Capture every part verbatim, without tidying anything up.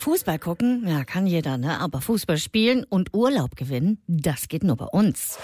Fußball gucken, ja, kann jeder, ne? Aber Fußball spielen und Urlaub gewinnen, das geht nur bei uns.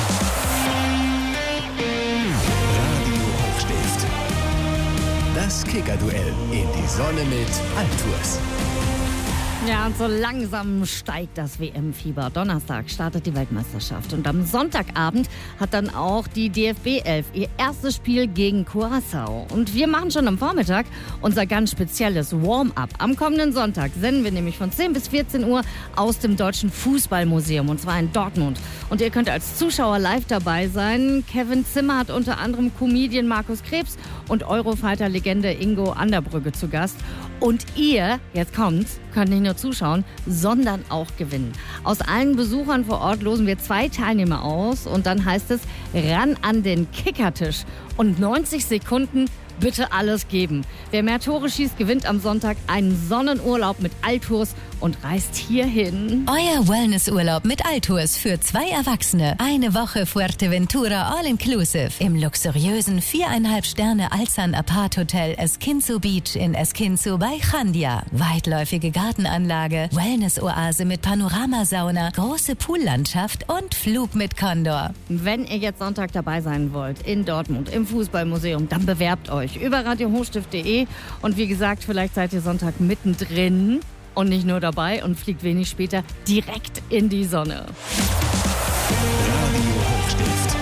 Radio Hochstift. Das Kicker-Duell in die Sonne mit Altours. Ja, und so langsam steigt das W M-Fieber. Donnerstag startet die Weltmeisterschaft. Und am Sonntagabend hat dann auch die D F B elf ihr erstes Spiel gegen Curaçao. Und wir machen schon am Vormittag unser ganz spezielles Warm-up. Am kommenden Sonntag senden wir nämlich von zehn bis vierzehn Uhr aus dem Deutschen Fußballmuseum, und zwar in Dortmund. Und ihr könnt als Zuschauer live dabei sein. Kevin Zimmer hat unter anderem Comedian Markus Krebs und Eurofighter-Legende Ingo Anderbrügge zu Gast. Und ihr, jetzt kommt's, könnt nicht nur zuschauen, sondern auch gewinnen. Aus allen Besuchern vor Ort losen wir zwei Teilnehmer aus und dann heißt es ran an den Kickertisch und neunzig Sekunden bitte alles geben. Wer mehr Tore schießt, gewinnt am Sonntag einen Sonnenurlaub mit Altours und reist hierhin. Euer Wellnessurlaub mit Altours für zwei Erwachsene. Eine Woche Fuerteventura All-Inclusive im luxuriösen viereinhalb Sterne Alsan Apart Hotel Esquinzo Beach in Esquinzo bei Chandia. Weitläufige Gartenanlage, Wellnessoase mit Panoramasauna, große Poollandschaft und Flug mit Condor. Wenn ihr jetzt Sonntag dabei sein wollt in Dortmund im Fußballmuseum, dann bewerbt euch über radio hochstift punkt de und wie gesagt, vielleicht seid ihr Sonntag mittendrin und nicht nur dabei und fliegt wenig später direkt in die Sonne. Radio Hochstift.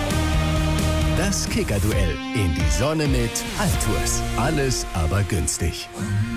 Das Kicker-Duell in die Sonne mit Altours. Alles aber günstig.